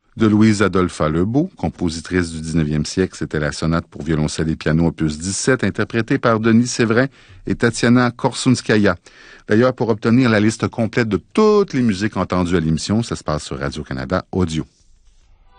De Louise Adolpha Lebeau, compositrice du 19e siècle, c'était la sonate pour violoncelle et piano opus 17, interprétée par Denis Séverin et Tatiana Korsunskaya. D'ailleurs, pour obtenir la liste complète de toutes les musiques entendues à l'émission, ça se passe sur Radio-Canada Audio.